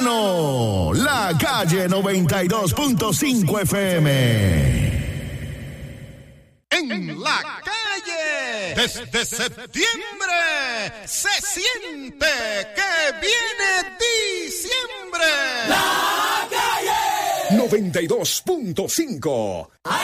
verano. La calle 92.5 FM. En la calle, desde septiembre, se siente que viene diciembre. La calle 92.5.